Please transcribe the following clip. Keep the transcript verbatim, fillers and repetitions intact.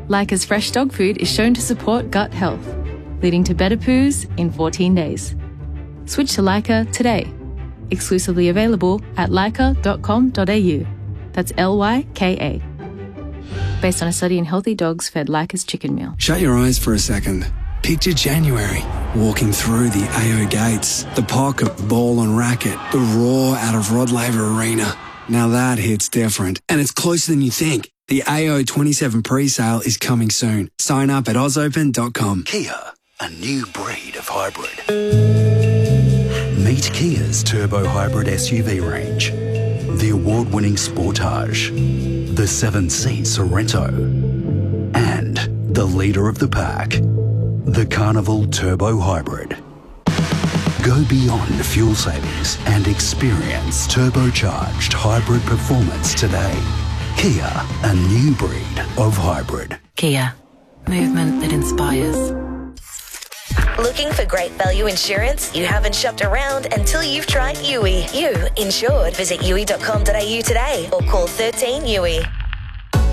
Leica's fresh dog food is shown to support gut health, leading to better poos in fourteen days. Switch to Leica today. Exclusively available at leica dot com dot a u. That's L Y K A. Based on a study in healthy dogs fed Leica's chicken meal. Shut your eyes for a second. Picture January, walking through the A O gates, the pocket ball and racket, the roar out of Rod Laver Arena. Now that hits different, and it's closer than you think. The A O twenty-seven pre-sale is coming soon. Sign up at oz open dot com. Kia, a new breed of hybrid. Meet Kia's turbo hybrid S U V range. The award-winning Sportage, the seven-seat Sorento, and the leader of the pack, the Carnival Turbo Hybrid. Go beyond fuel savings and experience turbocharged hybrid performance today. Kia, a new breed of hybrid. Kia, movement that inspires. Looking for great value insurance? You haven't shopped around until you've tried U I. You insured. Visit U I dot com dot a u today or call thirteen U I.